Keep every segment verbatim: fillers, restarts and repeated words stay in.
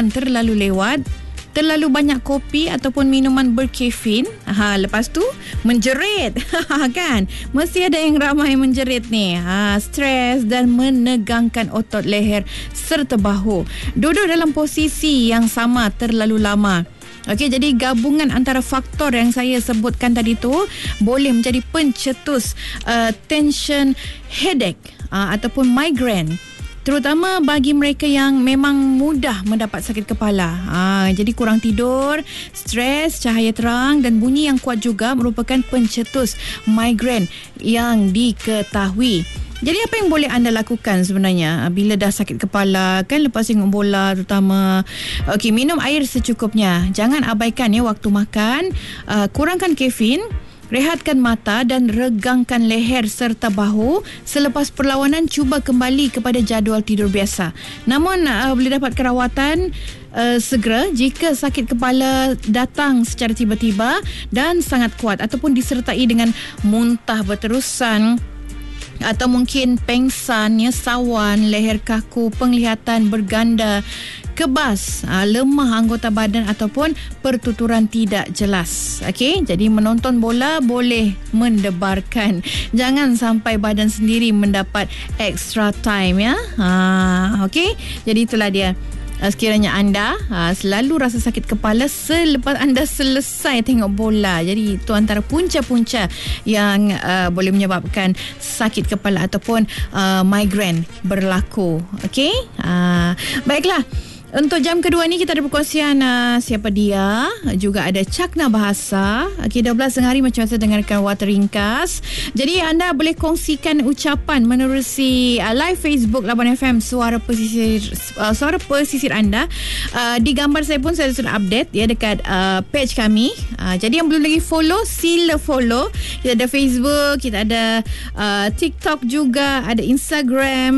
hiburan terlalu lewat, terlalu banyak kopi ataupun minuman berkafein. Ha, lepas tu menjerit. Kan? Mesti ada yang ramai menjerit ni. Ha, stres dan menegangkan otot leher serta bahu. Duduk dalam posisi yang sama terlalu lama. Okey, jadi gabungan antara faktor yang saya sebutkan tadi tu boleh menjadi pencetus uh, tension headache uh, ataupun migraine. Terutama bagi mereka yang memang mudah mendapat sakit kepala. Ha, jadi kurang tidur, stres, cahaya terang dan bunyi yang kuat juga merupakan pencetus migraine yang diketahui. Jadi apa yang boleh anda lakukan sebenarnya bila dah sakit kepala, kan lepas tengok bola terutama? Okey, minum air secukupnya. Jangan abaikan ya waktu makan. Uh, kurangkan kafein. Rehatkan mata dan regangkan leher serta bahu. Selepas perlawanan, cuba kembali kepada jadual tidur biasa. Namun, uh, boleh dapat rawatan uh, segera jika sakit kepala datang secara tiba-tiba dan sangat kuat ataupun disertai dengan muntah berterusan, atau mungkin pengsan, ya, sawan, leher kaku, penglihatan berganda, kebas, aa, lemah anggota badan ataupun pertuturan tidak jelas. Okey, jadi menonton bola boleh mendebarkan. Jangan sampai badan sendiri mendapat extra time, ya. Ha, okey. Jadi itulah dia. Sekiranya anda uh, selalu rasa sakit kepala selepas anda selesai tengok bola. Jadi itu antara punca-punca yang uh, boleh menyebabkan sakit kepala ataupun uh, migraine berlaku. Okey? Uh, baiklah. Untuk jam kedua ni kita ada perkongsian uh, siapa dia, juga ada cakna bahasa. Okey, dua belas tengah hari macam biasa dengarkan Warta Ringkas. Jadi anda boleh kongsikan ucapan menerusi uh, live Facebook Labuan F M Suara Pesisir, uh, Suara Pesisir anda. Uh, di gambar saya pun saya sudah update ya dekat uh, page kami. Uh, jadi yang belum lagi follow, sila follow. Kita ada Facebook, kita ada uh, TikTok juga, ada Instagram.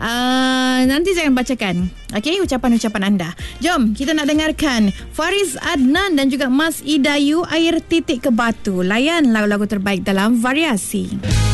Uh, nanti saya akan bacakan okey, ucapan-ucapan anda. Jom kita nak dengarkan Fariz Adnan dan juga Mas Idayu, Air Titik ke Batu. Layan lagu-lagu terbaik dalam variasi.